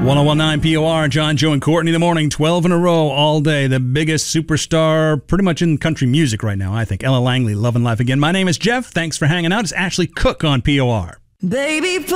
1019 POR, John, Joe, and Courtney in the morning, 12 in a row all day. The biggest superstar pretty much in country music right now, I think. Ella Langley, Love and Life Again. My name is Jeff. Thanks for hanging out. It's Ashley Cook on POR. Baby,